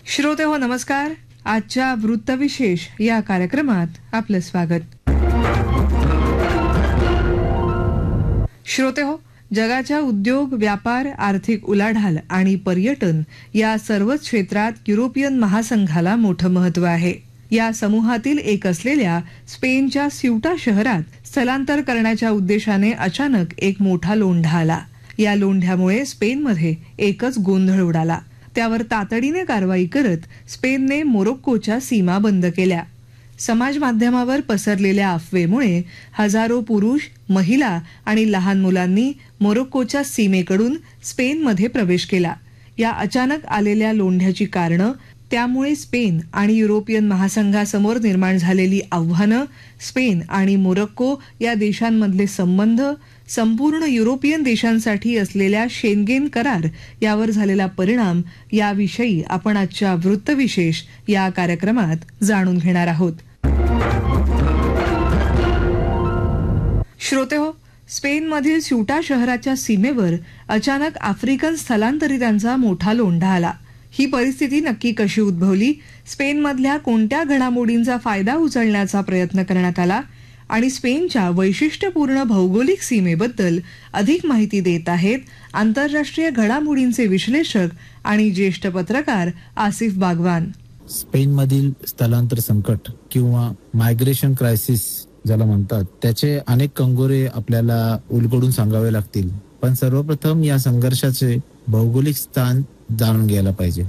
श्रोते हो नमस्कार. आजच्या वृत्तविशेष या कार्यक्रमात आपलं स्वागत. श्रोते हो, जगाच्या उद्योग, व्यापार, आर्थिक उलाढाल आणि पर्यटन या सर्वच क्षेत्रात युरोपियन महासंघाला मोठं महत्त्व आहे. या समूहातील एक असलेल्या स्पेनच्या स्यूटा शहरात स्थलांतर करण्याच्या उद्देशाने अचानक एक मोठा लोंढा आला. या लोंढ्यामुळे स्पेनमध्ये एकच गोंधळ उडाला. त्यावर तातडीने कारवाई करत स्पेनने मोरोक्कोच्या सीमा बंद केल्या. समाज माध्यमावर पसरलेल्या अफवेमुळे हजारो पुरुष, महिला आणि लहान मुलांनी मोरोक्कोच्या सीमेकडून स्पेनमध्ये प्रवेश केला. या अचानक आलेल्या लोंढ्याची कारणं, त्यामुळे स्पेन आणि युरोपियन महासंघासमोर निर्माण झालेली आव्हानं, स्पेन आणि मोरोक्को या देशांमधले संबंध, संपूर्ण युरोपियन देशांसाठी असलेल्या शेंगेन करार यावर झालेला परिणाम याविषयी आपण आजच्या वृत्तविशेष या कार्यक्रमात जाणून घेणार आहोत. श्रोतेहो, स्पेनमधील स्यूटा शहराच्या सीमेवर अचानक आफ्रिकन स्थलांतरितांचा मोठा लोंढा आला. ही परिस्थिती नक्की कशी उद्भवली, स्पेनमधल्या कोणत्या घडामोडींचा फायदा उचलण्याचा प्रयत्न करण्यात आला आणि स्पेनच्या वैशिष्ट्यपूर्ण भौगोलिक सीमेबद्दल अधिक माहिती देत आहेत आंतरराष्ट्रीय घडामोडींचे विश्लेषक आणि ज्येष्ठ पत्रकार आसिफ बागवान. स्पेनमधील स्थलांतर संकट किंवा मायग्रेशन क्रायसिस ज्याला म्हणतात, त्याचे अनेक कंगोरे आपल्याला उलगडून सांगावे लागतील. पण सर्वप्रथम या संघर्षाचे भौगोलिक स्थान जाणून घ्यायला पाहिजे.